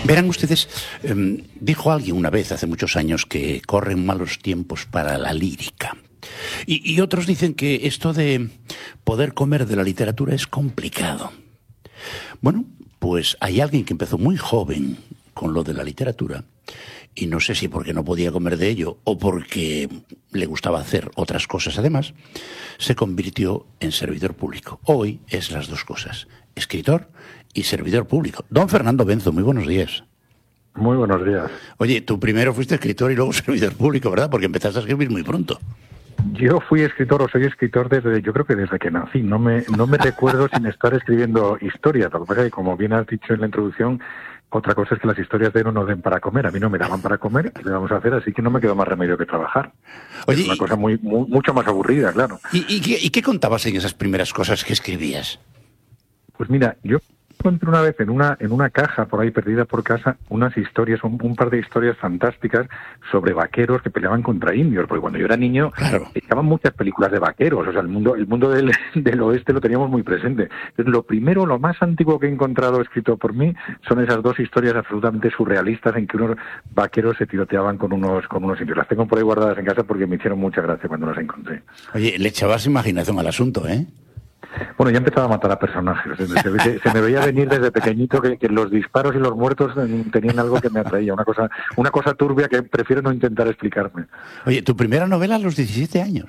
Verán ustedes, dijo alguien una vez hace muchos años que corren malos tiempos para la lírica. Y otros dicen que esto de poder comer de la literatura es complicado. Bueno, pues hay alguien que empezó muy joven con lo de la literatura, y no sé si porque no podía comer de ello o porque le gustaba hacer otras cosas además, se convirtió en servidor público. Hoy es las dos cosas, escritor y servidor público. Don Fernando Benzo, muy buenos días. Muy buenos días. Oye, tú primero fuiste escritor y luego servidor público, ¿verdad? Porque empezaste a escribir muy pronto. Yo fui escritor o soy escritor yo creo que desde que nací. No me recuerdo sin estar escribiendo historias. Lo que pasa es que, como bien has dicho en la introducción, otra cosa es que las historias de uno nos den para comer. A mí no me daban para comer, ¿qué le vamos a hacer? Así que no me quedó más remedio que trabajar. Oye, es una cosa mucho más aburrida, claro. ¿Y qué contabas en esas primeras cosas que escribías? Pues mira, yo encontré una vez en una caja por ahí perdida por casa unas historias, un par de historias fantásticas sobre vaqueros que peleaban contra indios, porque cuando yo era niño estaban muchas películas de vaqueros, o sea, el mundo del oeste lo teníamos muy presente. Entonces, lo más antiguo que he encontrado escrito por mí son esas dos historias absolutamente surrealistas en que unos vaqueros se tiroteaban con unos indios. Las tengo por ahí guardadas en casa porque me hicieron mucha gracia cuando las encontré. Oye, le echabas imaginación al asunto, ¿eh? Bueno, ya empezaba a matar a personajes. Se me veía venir desde pequeñito que los disparos y los muertos tenían algo que me atraía, una cosa turbia que prefiero no intentar explicarme. Oye, ¿tu primera novela a los 17 años?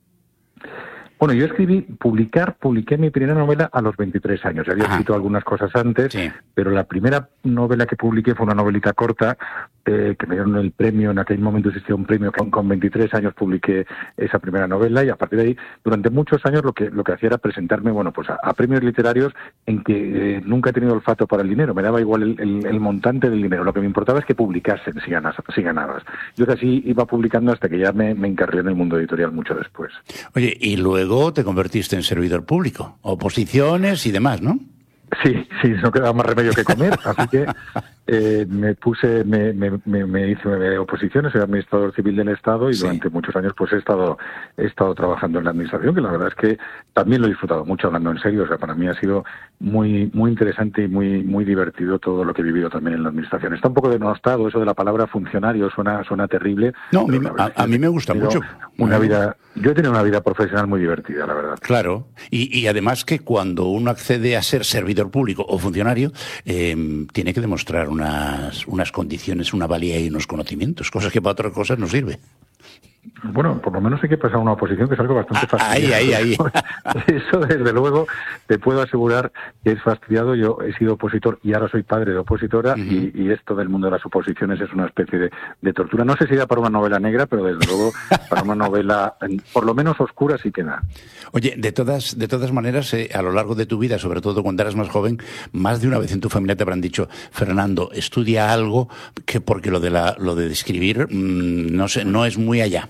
Bueno, yo publiqué mi primera novela a los 23 años. Ya había escrito algunas cosas antes, sí, pero la primera novela que publiqué fue una novelita corta que me dieron el premio. En aquel momento existía un premio, con 23 años publiqué esa primera novela, y a partir de ahí, durante muchos años, lo que hacía era presentarme, bueno, pues a premios literarios en que nunca he tenido olfato para el dinero. Me daba igual el montante del dinero. Lo que me importaba es que publicasen si ganabas. Yo así iba publicando hasta que ya me encarrilé en el mundo editorial mucho después. Oye, y luego te convertiste en servidor público, oposiciones y demás, ¿no? Sí, no quedaba más remedio que comer, así que me hice oposiciones, soy administrador civil del Estado y durante muchos años pues he estado trabajando en la administración, que la verdad es que también lo he disfrutado mucho, hablando en serio. O sea, para mí ha sido muy interesante y muy divertido todo lo que he vivido también en la administración. Está un poco denostado eso de la palabra funcionario, suena terrible. No, a mí me gusta mucho. Yo he tenido una vida profesional muy divertida, la verdad. Claro, y además que cuando uno accede a ser servidor público o funcionario, tiene que demostrar unas condiciones, una valía y unos conocimientos, cosas que para otras cosas no sirve. Bueno, por lo menos hay que pasar a una oposición, que es algo bastante fastidioso. Ahí. Eso, desde luego, te puedo asegurar que es fastidiado. Yo he sido opositor y ahora soy padre de opositora, y esto del mundo de las oposiciones es una especie de tortura. No sé si da para una novela negra, pero desde luego para una novela, por lo menos oscura, sí que da. Oye, de todas maneras, a lo largo de tu vida, sobre todo cuando eras más joven, más de una vez en tu familia te habrán dicho: Fernando, estudia algo, porque lo de escribir, no sé, no es muy allá.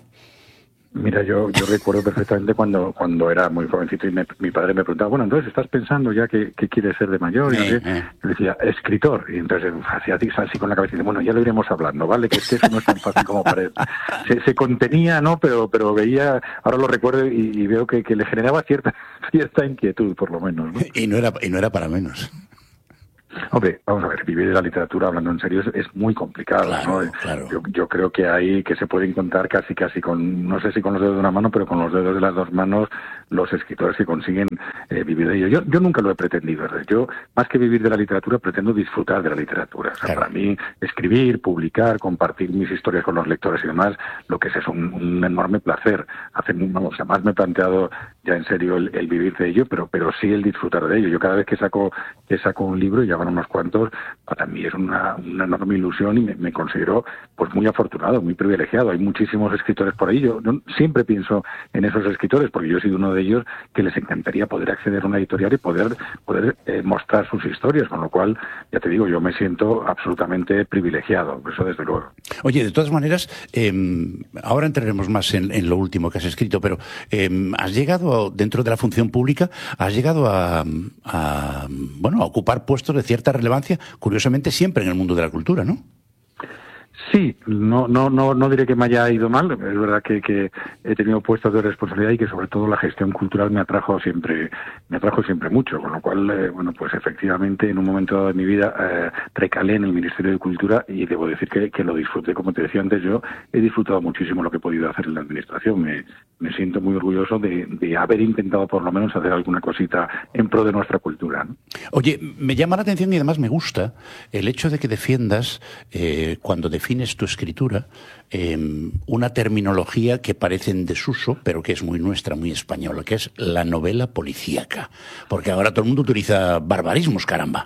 Mira, yo recuerdo perfectamente cuando era muy jovencito y mi padre me preguntaba: bueno, entonces estás pensando ya que quieres ser de mayor, y yo decía escritor, y entonces hacía así con la cabeza y dice: bueno, ya lo iremos hablando, ¿vale? Que eso no es tan fácil como parece. Se contenía, ¿no? Pero veía, ahora lo recuerdo y veo que le generaba cierta inquietud, por lo menos, ¿no? Y no era para menos. Hombre, vamos a ver, vivir de la literatura, hablando en serio, es muy complicado, claro, ¿no? Claro. Yo creo que se pueden contar casi con, no sé si con los dedos de una mano, pero con los dedos de las dos manos, los escritores que consiguen vivir de ello. Yo nunca lo he pretendido. Yo, más que vivir de la literatura, pretendo disfrutar de la literatura. O sea, para mí, escribir, publicar, compartir mis historias con los lectores y demás, lo que es un enorme placer. Jamás me he planteado ya en serio el vivir de ello, pero sí el disfrutar de ello. Yo cada vez que saco un libro, y ya van unos cuantos, para mí es una enorme ilusión, y me considero pues muy afortunado, muy privilegiado. Hay muchísimos escritores por ahí. Yo siempre pienso en esos escritores, porque yo he sido uno de ellos que les encantaría poder acceder a una editorial y poder mostrar sus historias, con lo cual, ya te digo, yo me siento absolutamente privilegiado, eso desde luego. Oye, de todas maneras, ahora entraremos más en lo último que has escrito, pero has llegado, dentro de la función pública, has llegado a ocupar puestos de cierta relevancia, curiosamente siempre en el mundo de la cultura, ¿no? Sí, no diré que me haya ido mal. Es verdad que he tenido puestos de responsabilidad y que sobre todo la gestión cultural me atrajo siempre mucho, con lo cual, bueno, pues efectivamente en un momento dado de mi vida recalé en el Ministerio de Cultura y debo decir que lo disfruté. Como te decía antes, yo he disfrutado muchísimo lo que he podido hacer en la administración. Me siento muy orgulloso de haber intentado por lo menos hacer alguna cosita en pro de nuestra cultura, ¿no? Oye, me llama la atención y además me gusta el hecho de que defiendas, cuando defines tu escritura, una terminología que parece en desuso, pero que es muy nuestra, muy española, que es la novela policíaca. Porque ahora todo el mundo utiliza barbarismos, caramba.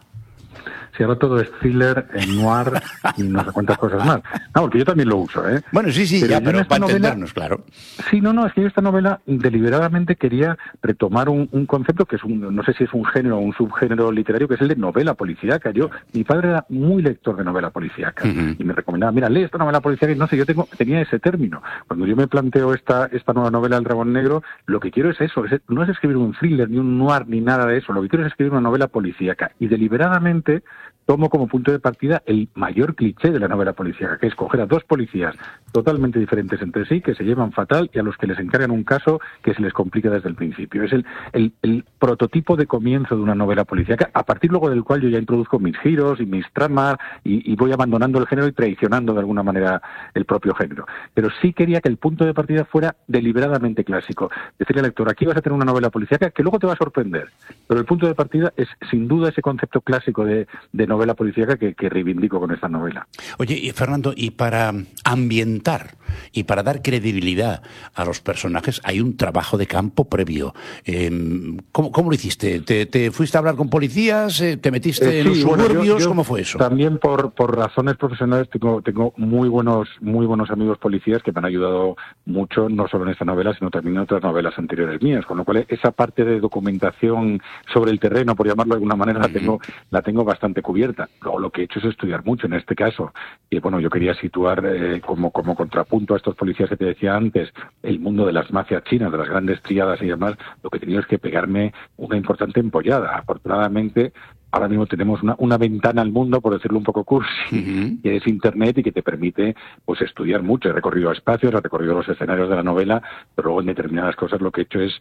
Si ahora todo es thriller, noir y no sé cuántas cosas más. No, porque yo también lo uso, ¿eh? Bueno, sí, pero para entendernos, claro. Sí, es que yo esta novela deliberadamente quería retomar un concepto que es no sé si es un género o un subgénero literario, que es el de novela policíaca. Mi padre era muy lector de novela policíaca y me recomendaba, mira, lee esta novela policíaca, y no sé, tenía ese término. Cuando yo me planteo esta nueva novela, El Dragón Negro, lo que quiero es eso, no es escribir un thriller, ni un noir, ni nada de eso. Lo que quiero es escribir una novela policíaca. Y deliberadamente tomo como punto de partida el mayor cliché de la novela policíaca, que es coger a dos policías totalmente diferentes entre sí, que se llevan fatal y a los que les encargan un caso que se les complica desde el principio. Es el prototipo de comienzo de una novela policíaca, a partir luego del cual yo ya introduzco mis giros y mis tramas y voy abandonando el género y traicionando de alguna manera el propio género. Pero sí quería que el punto de partida fuera deliberadamente clásico. Decirle al lector, aquí vas a tener una novela policíaca que luego te va a sorprender, pero el punto de partida es sin duda ese concepto clásico de novela policíaca que reivindico con esta novela. Oye, y Fernando, y para ambientar y para dar credibilidad a los personajes hay un trabajo de campo previo. ¿Cómo lo hiciste? ¿Te fuiste a hablar con policías? ¿Te metiste en los suburbios? ¿Cómo fue eso? También por razones profesionales tengo muy buenos amigos policías que me han ayudado mucho, no solo en esta novela, sino también en otras novelas anteriores mías, con lo cual esa parte de documentación sobre el terreno, por llamarlo de alguna manera, la tengo bastante cubierta. Luego lo que he hecho es estudiar mucho en este caso. Y bueno, yo quería situar como contrapunto a estos policías que te decía antes, el mundo de las mafias chinas, de las grandes tríadas y demás. Lo que he tenido es que pegarme una importante empollada. Afortunadamente, ahora mismo tenemos una ventana al mundo, por decirlo un poco cursi, que es Internet y que te permite pues estudiar mucho. He recorrido espacios, he recorrido los escenarios de la novela, pero luego en determinadas cosas lo que he hecho es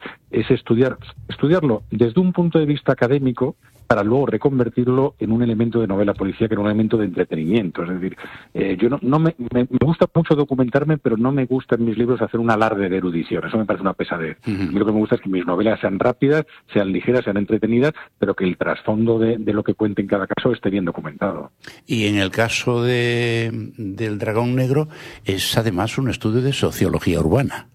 estudiarlo desde un punto de vista académico para luego reconvertirlo en un elemento de novela policíaca, en un elemento de entretenimiento. Es decir, yo me gusta mucho documentarme, pero no me gusta en mis libros hacer un alarde de erudición. Eso me parece una pesadez. A mí lo que me gusta es que mis novelas sean rápidas, sean ligeras, sean entretenidas, pero que el trasfondo de lo que cuente en cada caso esté bien documentado. Y en el caso del Dragón Negro es además un estudio de sociología urbana.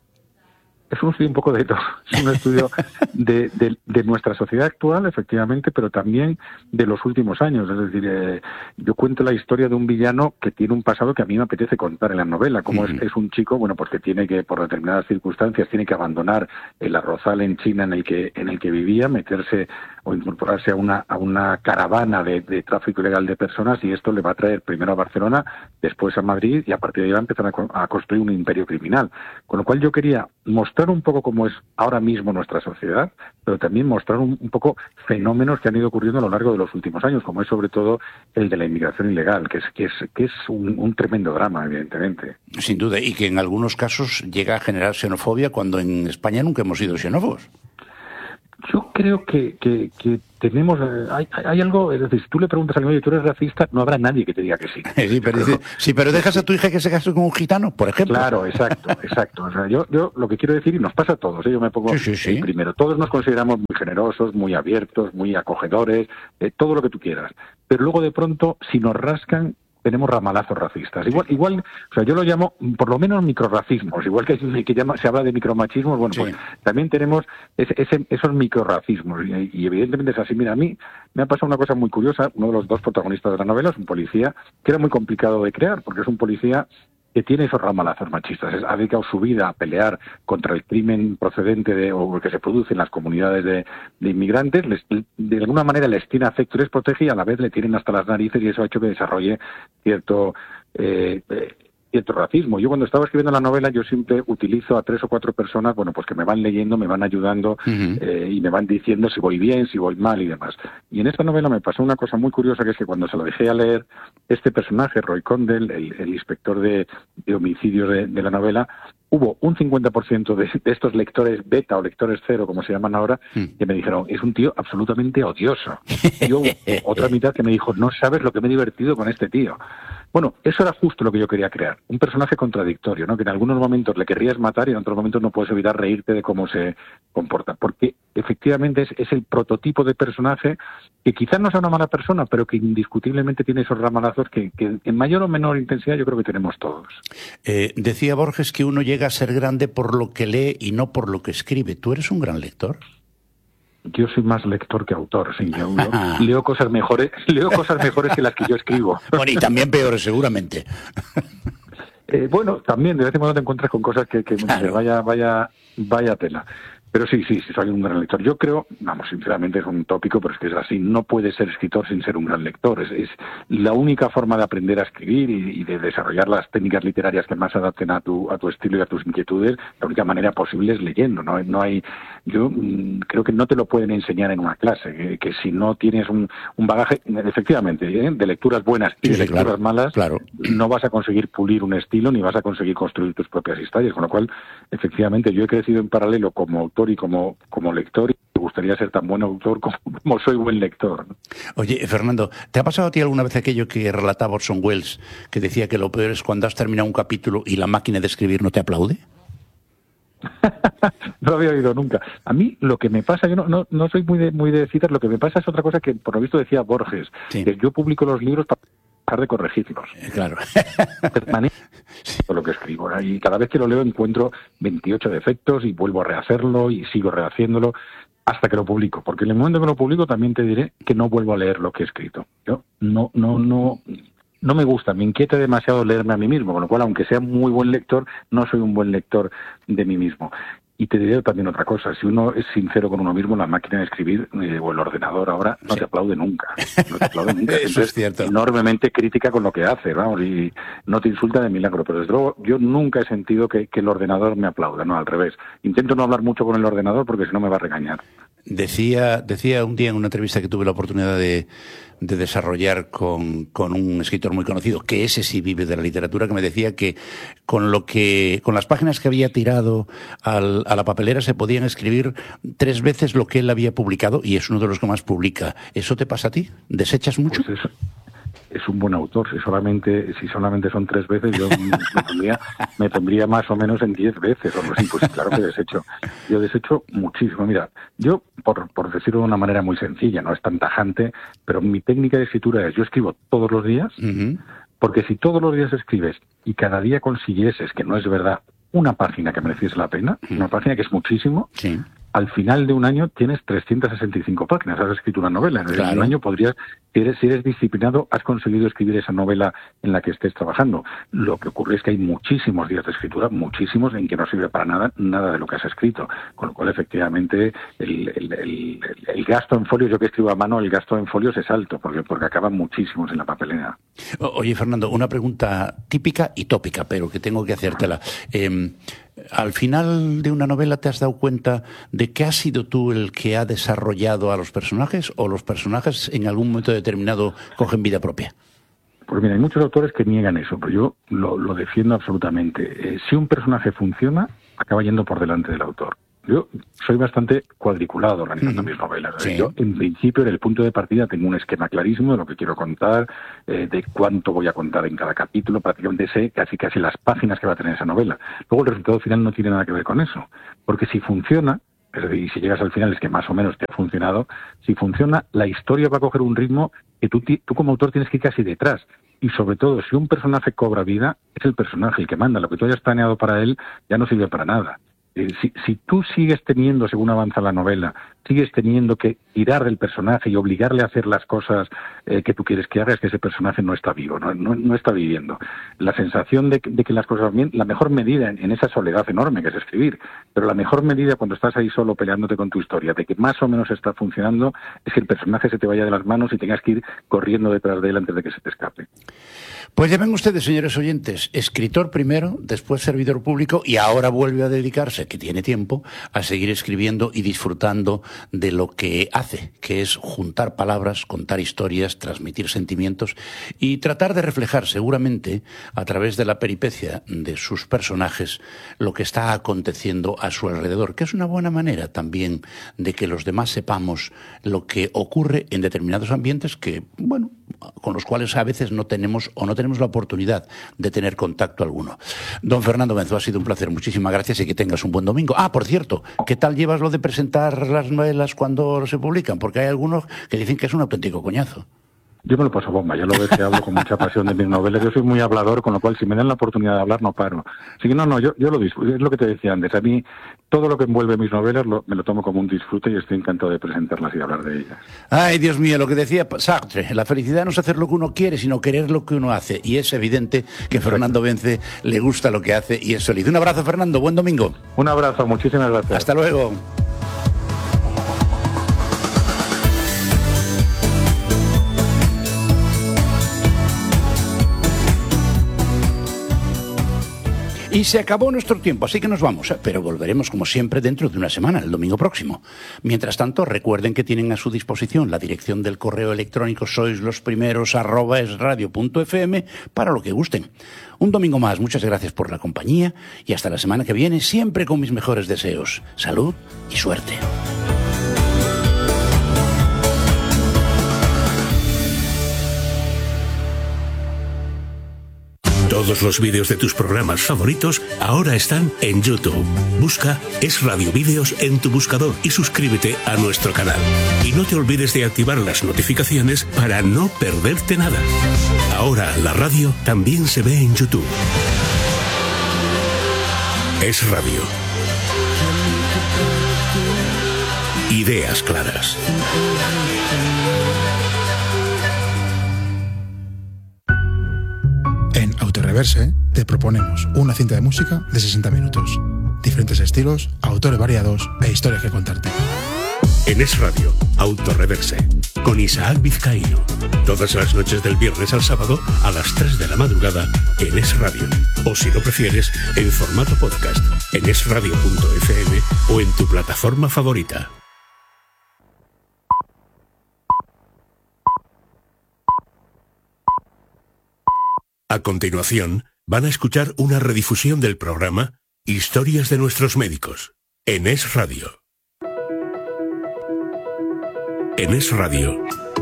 Es un estudio un poco de todo. Es un estudio de nuestra sociedad actual, efectivamente, pero también de los últimos años. Es decir, yo cuento la historia de un villano que tiene un pasado que a mí me apetece contar en la novela. Como es un chico, bueno, pues que tiene que, por determinadas circunstancias, tiene que abandonar el arrozal en China en el que vivía, meterse o incorporarse a una caravana de tráfico ilegal de personas, y esto le va a traer primero a Barcelona, después a Madrid, y a partir de ahí va a empezar a construir un imperio criminal. Con lo cual yo quería mostrar un poco cómo es ahora mismo nuestra sociedad, pero también mostrar un poco fenómenos que han ido ocurriendo a lo largo de los últimos años, como es sobre todo el de la inmigración ilegal, que es un tremendo drama, evidentemente. Sin duda, y que en algunos casos llega a generar xenofobia cuando en España nunca hemos sido xenófobos. Yo creo que tenemos... Hay algo... Es decir, si tú le preguntas a alguien, oye, ¿tú eres racista? No habrá nadie que te diga que sí. Pero dejas a tu hija que se case con un gitano, por ejemplo. Claro, exacto. O sea, yo lo que quiero decir, y nos pasa a todos, yo me pongo el primero. Todos nos consideramos muy generosos, muy abiertos, muy acogedores, todo lo que tú quieras. Pero luego, de pronto, si nos rascan, tenemos ramalazos racistas. Igual, o sea, yo lo llamo por lo menos microrracismos, igual que se habla de micromachismos, bueno, pues también tenemos esos microrracismos, y evidentemente es así. Mira, a mí me ha pasado una cosa muy curiosa. Uno de los dos protagonistas de la novela es un policía que era muy complicado de crear, porque es un policía que tiene esos ramalazos machistas. Ha dedicado su vida a pelear contra el crimen procedente o que se produce en las comunidades de inmigrantes. De alguna manera les tiene afecto, les protege, y a la vez le tienen hasta las narices, y eso ha hecho que desarrolle cierto cierto racismo. Yo cuando estaba escribiendo la novela, yo siempre utilizo a 3 o 4 personas, bueno, pues que me van leyendo, me van ayudando y me van diciendo si voy bien, si voy mal y demás. Y en esta novela me pasó una cosa muy curiosa, que es que cuando se lo dejé a leer, este personaje, Roy Condell, el inspector de homicidios de la novela, hubo un 50% de estos lectores beta o lectores cero, como se llaman ahora, que me dijeron, es un tío absolutamente odioso. Y yo, otra mitad que me dijo, no sabes lo que me he divertido con este tío. Bueno, eso era justo lo que yo quería crear, un personaje contradictorio, ¿no? Que en algunos momentos le querrías matar y en otros momentos no puedes evitar reírte de cómo se comporta, porque efectivamente es el prototipo de personaje que quizás no sea una mala persona, pero que indiscutiblemente tiene esos ramalazos que en mayor o menor intensidad yo creo que tenemos todos. Decía Borges que uno llega a ser grande por lo que lee y no por lo que escribe. ¿Tú eres un gran lector? Yo soy más lector que autor, sí. Yo leo cosas mejores que las que yo escribo. Bueno, y también peores, seguramente. Bueno, también de vez en cuando te encuentras con cosas que claro. Vaya tela. Pero sí, soy un gran lector. Yo creo, sinceramente es un tópico, pero es que es así. No puedes ser escritor sin ser un gran lector. Es la única forma de aprender a escribir y de desarrollar las técnicas literarias que más se adapten a tu estilo y a tus inquietudes. La única manera posible es leyendo. No hay. Yo creo que no te lo pueden enseñar en una clase. Que si no tienes un bagaje, efectivamente, de lecturas buenas y de lecturas malas, no vas a conseguir pulir un estilo ni vas a conseguir construir tus propias historias. Con lo cual, efectivamente, yo he crecido en paralelo como autor y como lector, y me gustaría ser tan buen autor como soy buen lector, ¿no? Oye, Fernando, ¿te ha pasado a ti alguna vez aquello que relataba Orson Welles, que decía que lo peor es cuando has terminado un capítulo y la máquina de escribir no te aplaude? No lo había oído nunca. A mí lo que me pasa, yo no soy muy de citas, lo que me pasa es otra cosa que por lo visto decía Borges, que yo publico los libros para dejar de corregirlos. Claro. Lo que escribo, ¿no? Y cada vez que lo leo encuentro 28 defectos y vuelvo a rehacerlo y sigo rehaciéndolo hasta que lo publico, porque en el momento que lo publico también te diré que no vuelvo a leer lo que he escrito. Yo no me gusta, me inquieta demasiado leerme a mí mismo, con lo cual, aunque sea muy buen lector, no soy un buen lector de mí mismo. Y te diré también otra cosa, si uno es sincero con uno mismo, la máquina de escribir o el ordenador ahora no te aplaude nunca. No te aplaude nunca. Eso es cierto. Enormemente crítica con lo que hace, vamos, y no te insulta de milagro. Pero desde luego yo nunca he sentido que el ordenador me aplauda, no, al revés. Intento no hablar mucho con el ordenador porque si no me va a regañar. Decía un día en una entrevista que tuve la oportunidad de desarrollar con un escritor muy conocido, que ese sí vive de la literatura, que me decía que con las páginas que había tirado a la papelera se podían escribir 3 veces lo que él había publicado, y es uno de los que más publica. ¿Eso te pasa a ti? ¿Desechas mucho? Pues es un buen autor. Si solamente son 3 veces, yo me pondría más o menos en 10 veces. O así, pues claro que desecho. Yo desecho muchísimo. Mira, yo, por decirlo de una manera muy sencilla, no es tan tajante, pero mi técnica de escritura es, yo escribo todos los días, porque si todos los días escribes y cada día consiguieses, que no es verdad, una página que mereciese la pena, una página que es muchísimo, al final de un año tienes 365 páginas, has escrito una novela. En un año podrías, si eres disciplinado, has conseguido escribir esa novela en la que estés trabajando. Lo que ocurre es que hay muchísimos días de escritura, muchísimos, en que no sirve para nada de lo que has escrito. Con lo cual, efectivamente, el gasto en folios, yo que escribo a mano, el gasto en folios es alto, porque acaban muchísimos en la papelera. Oye, Fernando, una pregunta típica y tópica, pero que tengo que hacértela. Al final de una novela, ¿te has dado cuenta de que has sido tú el que ha desarrollado a los personajes, o los personajes en algún momento determinado cogen vida propia? Pues mira, hay muchos autores que niegan eso, pero yo lo defiendo absolutamente. Si un personaje funciona, acaba yendo por delante del autor. Yo soy bastante cuadriculado organizando mis novelas. Sí. Yo, en principio, en el punto de partida tengo un esquema clarísimo de lo que quiero contar, de cuánto voy a contar en cada capítulo. Prácticamente sé casi las páginas que va a tener esa novela. Luego, el resultado final no tiene nada que ver con eso. Porque si funciona, es decir, si llegas al final es que más o menos te ha funcionado, si funciona, la historia va a coger un ritmo que tú como autor tienes que ir casi detrás. Y sobre todo, si un personaje cobra vida, es el personaje el que manda. Lo que tú hayas planeado para él ya no sirve para nada. Si tú sigues teniendo, según avanza la novela, sigues teniendo que tirar del personaje y obligarle a hacer las cosas que tú quieres que haga, es que ese personaje no está vivo, no está viviendo. La sensación de que las cosas van bien, la mejor medida en esa soledad enorme que es escribir, pero la mejor medida cuando estás ahí solo peleándote con tu historia, de que más o menos está funcionando, es que el personaje se te vaya de las manos y tengas que ir corriendo detrás de él antes de que se te escape. Pues ya ven ustedes, señores oyentes, escritor primero, después servidor público y ahora vuelve a dedicarse, que tiene tiempo, a seguir escribiendo y disfrutando de lo que hace, que es juntar palabras, contar historias, transmitir sentimientos y tratar de reflejar seguramente a través de la peripecia de sus personajes lo que está aconteciendo a su alrededor, que es una buena manera también de que los demás sepamos lo que ocurre en determinados ambientes que, bueno, con los cuales a veces no tenemos la oportunidad de tener contacto alguno. Don Fernando Benzo, ha sido un placer, muchísimas gracias y que tengas un buen domingo. Ah, por cierto, ¿qué tal llevas lo de presentar las novelas cuando se publican? Porque hay algunos que dicen que es un auténtico coñazo. Yo me lo paso bomba, ya lo ves que hablo con mucha pasión de mis novelas. Yo soy muy hablador, con lo cual si me dan la oportunidad de hablar no paro. Así que yo lo disfruto, es lo que te decía antes. A mí todo lo que envuelve mis novelas me lo tomo como un disfrute y estoy encantado de presentarlas y hablar de ellas. Ay, Dios mío, lo que decía Sartre, la felicidad no es hacer lo que uno quiere, sino querer lo que uno hace. Y es evidente que Fernando Bence le gusta lo que hace y es feliz. Un abrazo, Fernando, buen domingo. Un abrazo, muchísimas gracias. Hasta luego. Y se acabó nuestro tiempo, así que nos vamos, pero volveremos como siempre dentro de una semana, el domingo próximo. Mientras tanto, recuerden que tienen a su disposición la dirección del correo electrónico soislosprimeros@esradio.fm para lo que gusten. Un domingo más, muchas gracias por la compañía y hasta la semana que viene, siempre con mis mejores deseos. Salud y suerte. Todos los vídeos de tus programas favoritos ahora están en YouTube. Busca Es Radio Vídeos en tu buscador y suscríbete a nuestro canal. Y no te olvides de activar las notificaciones para no perderte nada. Ahora la radio también se ve en YouTube. Es Radio. Ideas claras. En Autoreverse te proponemos una cinta de música de 60 minutos. Diferentes estilos, autores variados e historias que contarte. En Es Radio, Autoreverse, con Isaac Vizcaíno. Todas las noches del viernes al sábado a las 3 de la madrugada en Es Radio. O si lo prefieres, en formato podcast, en esradio.fm o en tu plataforma favorita. A continuación, van a escuchar una redifusión del programa Historias de nuestros médicos, en Es Radio. En Es Radio,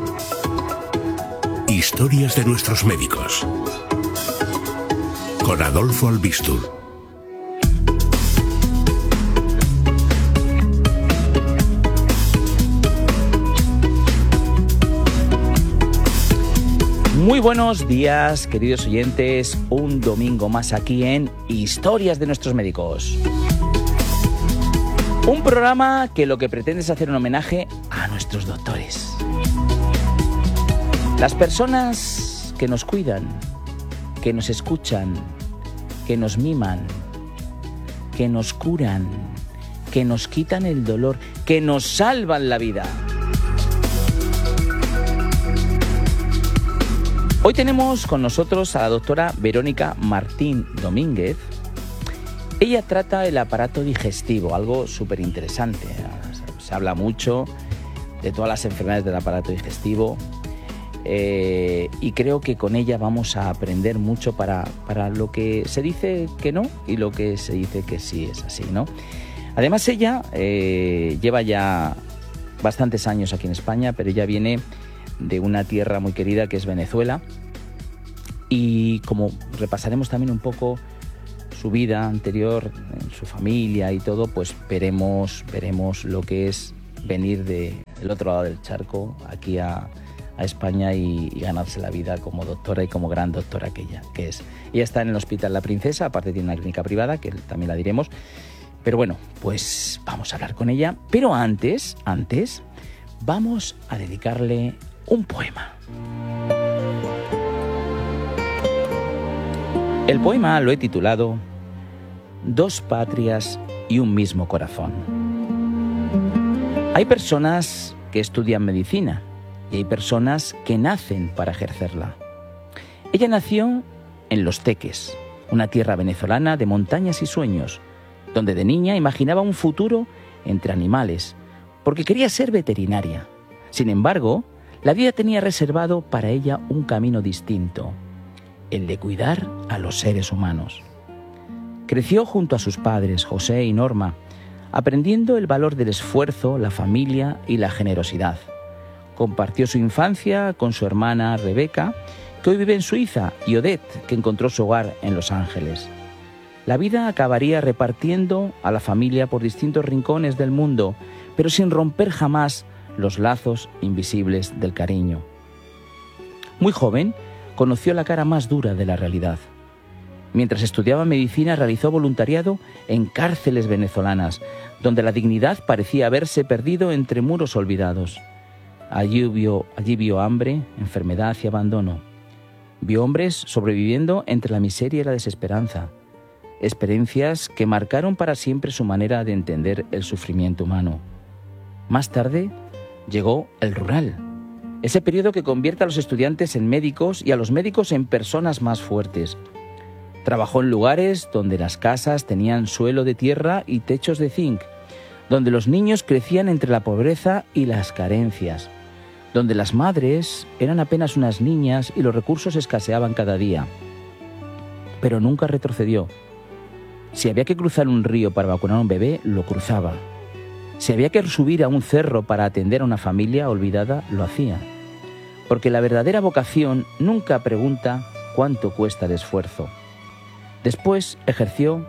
Historias de nuestros médicos, con Adolfo Albistur. Muy buenos días, queridos oyentes, un domingo más aquí en Historias de nuestros médicos. Un programa que lo que pretende es hacer un homenaje a nuestros doctores. Las personas que nos cuidan, que nos escuchan, que nos miman, que nos curan, que nos quitan el dolor, que nos salvan la vida. Hoy tenemos con nosotros a la doctora Verónica Martín Domínguez. Ella trata el aparato digestivo, algo súper interesante. Se habla mucho de todas las enfermedades del aparato digestivo y creo que con ella vamos a aprender mucho para lo que se dice que no y lo que se dice que sí es así, ¿no? Además ella lleva ya bastantes años aquí en España, pero ella viene de una tierra muy querida que es Venezuela, y como repasaremos también un poco su vida anterior, su familia y todo, pues veremos lo que es venir del otro lado del charco aquí a España y ganarse la vida como doctora y como gran doctora que es. Ella está en el Hospital La Princesa, aparte tiene una clínica privada, que también la diremos, Pero bueno, pues vamos a hablar con ella. Pero antes, vamos a dedicarle un poema. El poema lo he titulado Dos patrias y un mismo corazón. Hay personas que estudian medicina y hay personas que nacen para ejercerla. Ella nació en Los Teques, una tierra venezolana de montañas y sueños, donde de niña imaginaba un futuro entre animales, porque quería ser veterinaria. Sin embargo, la vida tenía reservado para ella un camino distinto, el de cuidar a los seres humanos. Creció junto a sus padres, José y Norma, aprendiendo el valor del esfuerzo, la familia y la generosidad. Compartió su infancia con su hermana Rebeca, que hoy vive en Suiza, y Odette, que encontró su hogar en Los Ángeles. La vida acabaría repartiendo a la familia por distintos rincones del mundo, pero sin romper jamás los lazos invisibles del cariño. Muy joven, conoció la cara más dura de la realidad. Mientras estudiaba medicina, realizó voluntariado en cárceles venezolanas, donde la dignidad parecía haberse perdido entre muros olvidados. Allí vio hambre, enfermedad y abandono. Vio hombres sobreviviendo entre la miseria y la desesperanza. Experiencias que marcaron para siempre su manera de entender el sufrimiento humano. Más tarde llegó el rural, ese periodo que convierte a los estudiantes en médicos y a los médicos en personas más fuertes. Trabajó en lugares donde las casas tenían suelo de tierra y techos de zinc, donde los niños crecían entre la pobreza y las carencias, donde las madres eran apenas unas niñas y los recursos escaseaban cada día. Pero nunca retrocedió. Si había que cruzar un río para vacunar a un bebé, lo cruzaba. Si había que subir a un cerro para atender a una familia olvidada, lo hacía. Porque la verdadera vocación nunca pregunta cuánto cuesta el esfuerzo. Después ejerció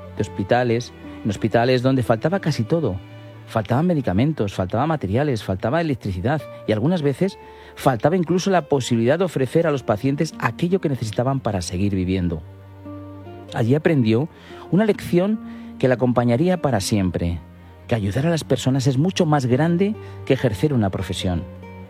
en hospitales donde faltaba casi todo. Faltaban medicamentos, faltaban materiales, faltaba electricidad y algunas veces faltaba incluso la posibilidad de ofrecer a los pacientes aquello que necesitaban para seguir viviendo. Allí aprendió una lección que la acompañaría para siempre, que ayudar a las personas es mucho más grande que ejercer una profesión.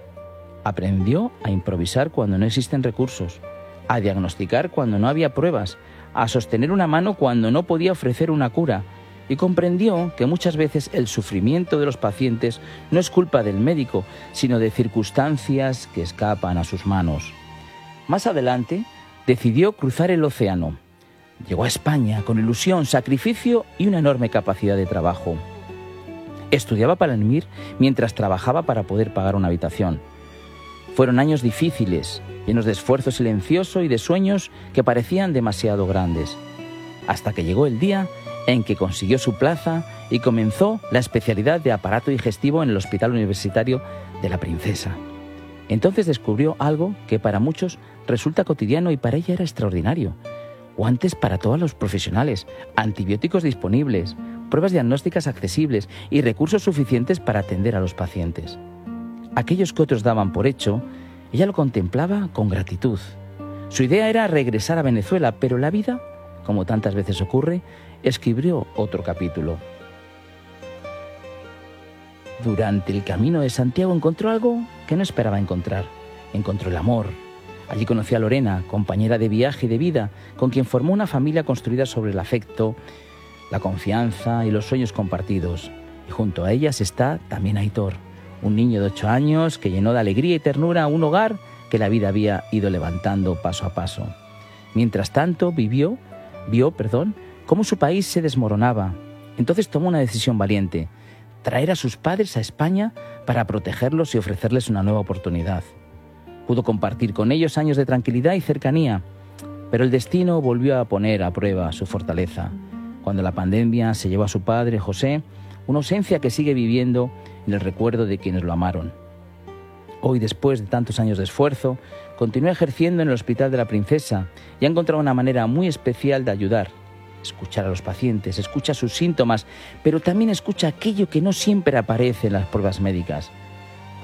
Aprendió a improvisar cuando no existen recursos, a diagnosticar cuando no había pruebas, a sostener una mano cuando no podía ofrecer una cura, y comprendió que muchas veces el sufrimiento de los pacientes no es culpa del médico, sino de circunstancias que escapan a sus manos. Más adelante, decidió cruzar el océano. Llegó a España con ilusión, sacrificio y una enorme capacidad de trabajo. Estudiaba para el MIR mientras trabajaba para poder pagar una habitación. Fueron años difíciles, llenos de esfuerzo silencioso y de sueños que parecían demasiado grandes. Hasta que llegó el día en que consiguió su plaza y comenzó la especialidad de aparato digestivo en el Hospital Universitario de la Princesa. Entonces descubrió algo que para muchos resulta cotidiano y para ella era extraordinario. Guantes para todos los profesionales, antibióticos disponibles, pruebas diagnósticas accesibles y recursos suficientes para atender a los pacientes. Aquellos que otros daban por hecho, ella lo contemplaba con gratitud. Su idea era regresar a Venezuela, pero la vida, como tantas veces ocurre, escribió otro capítulo. Durante el camino de Santiago encontró algo que no esperaba encontrar. Encontró el amor. Allí conoció a Lorena, compañera de viaje y de vida, con quien formó una familia construida sobre el afecto, la confianza y los sueños compartidos. Y junto a ellas está también Aitor, un niño de 8 años que llenó de alegría y ternura un hogar que la vida había ido levantando paso a paso. Mientras tanto, vio cómo su país se desmoronaba. Entonces tomó una decisión valiente: traer a sus padres a España para protegerlos y ofrecerles una nueva oportunidad. Pudo compartir con ellos años de tranquilidad y cercanía, pero el destino volvió a poner a prueba su fortaleza. Cuando la pandemia se llevó a su padre, José, una ausencia que sigue viviendo en el recuerdo de quienes lo amaron. Hoy, después de tantos años de esfuerzo, continúa ejerciendo en el Hospital de la Princesa y ha encontrado una manera muy especial de ayudar. Escuchar a los pacientes, escucha sus síntomas, pero también escucha aquello que no siempre aparece en las pruebas médicas.